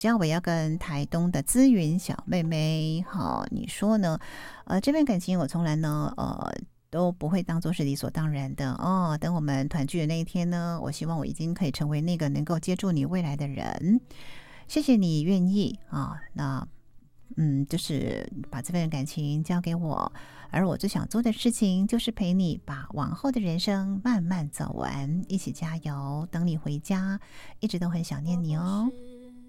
只要我要跟台东的资云小妹妹，好，你说呢？这份感情我从来呢，都不会当做是理所当然的哦。等我们团聚的那一天呢，我希望我已经可以成为那个能够接住你未来的人。谢谢你愿意啊，那就是把这份感情交给我，而我最想做的事情就是陪你把往后的人生慢慢走完，一起加油，等你回家，一直都很想念你哦。